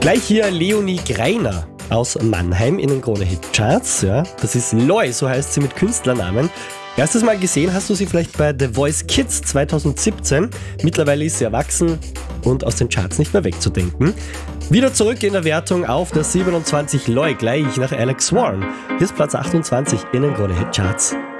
Gleich hier Leonie Greiner aus Mannheim in den Krone-Hit-Charts. Ja, das ist Loi, so heißt sie mit Künstlernamen. Erstes Mal gesehen hast du sie vielleicht bei The Voice Kids 2017. Mittlerweile ist sie erwachsen und aus den Charts nicht mehr wegzudenken. Wieder zurück in der Wertung auf der 27 Loi, gleich nach Alex Warren. Hier ist Platz 28 in den Krone-Hit-Charts.